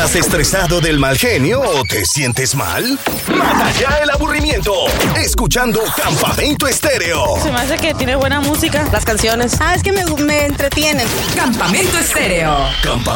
¿Estás estresado del mal genio o te sientes mal? Mata ya el aburrimiento escuchando Campamento Estéreo. Se me hace que tiene buena música. Las canciones. Es que me entretienen. Campamento Estéreo.